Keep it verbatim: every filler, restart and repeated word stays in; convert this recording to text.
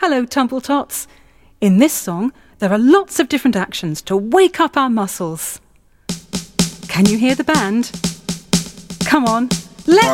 Hello, Tumbletots. In this song, there are lots of different actions to wake up our muscles. Can you hear the band? Come on, let's